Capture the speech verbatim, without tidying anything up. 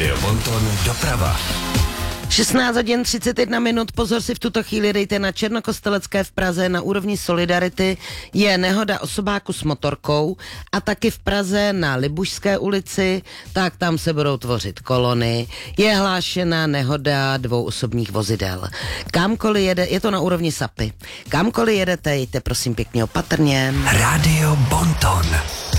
Rádio Bonton doprava. šestnáct hodin třicet jedna minut, pozor si v tuto chvíli dejte na Černokostelecké v Praze na úrovni Solidarity. Je nehoda osobáku s motorkou a taky v Praze na Libušské ulici, tak tam se budou tvořit kolony. Je hlášena nehoda dvou osobních vozidel. Kamkoliv jede, je to na úrovni Sapy. Kamkoliv jedete, jděte prosím pěkně opatrně. Rádio Bonton.